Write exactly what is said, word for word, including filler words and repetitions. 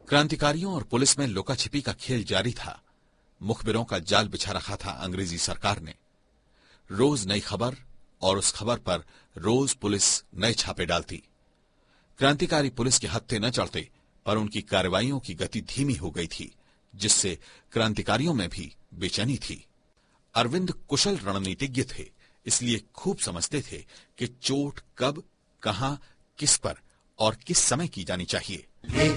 क्रांतिकारियों और पुलिस में लुका छिपी का खेल जारी था। मुखबिरों का जाल बिछा रखा था अंग्रेजी सरकार ने। रोज नई खबर और उस खबर पर रोज पुलिस नए छापे डालती। क्रांतिकारी पुलिस के हत्थे न चढ़ते, पर उनकी कार्रवाइयों की गति धीमी हो गई थी, जिससे क्रांतिकारियों में भी बेचैनी थी। अरविंद कुशल रणनीतिज्ञ थे, इसलिए खूब समझते थे कि चोट कब, कहां, किस पर और किस समय की जानी चाहिए।